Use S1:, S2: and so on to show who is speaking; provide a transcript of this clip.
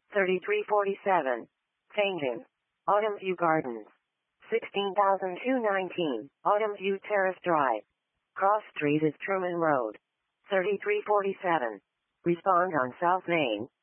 S1: 3347. Changing. Autumn View Gardens. 16,219. Autumn View Terrace Drive. Cross Street is Truman Road. 3347. Respond on South Main.